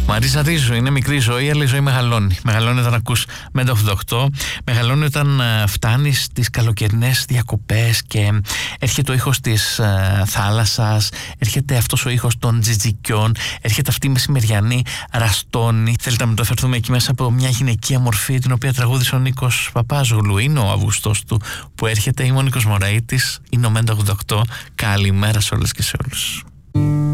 Μαρίζα Ρίζου, είναι μικρή ζωή, αλλά η ζωή μεγαλώνει. Μεγαλώνει όταν ακούς Μέντα 88, μεγαλώνει όταν φτάνεις στις καλοκαιρινές διακοπές και έρχεται ο ήχος της θάλασσας, έρχεται αυτός ο ήχος των τζιτζικιών, έρχεται αυτή η μεσημεριανή ραστόνη. Θέλετε να μεταφερθούμε εκεί μέσα από μια γυναικεία μορφή, την οποία τραγούδισε ο Νίκος Παπάζογλου. Είναι ο Αυγουστός του που έρχεται. Είμαι ο Νίκος Μωραΐτης, είναι ο Μέντα 88. Καλημέρα σε όλες και σε όλους.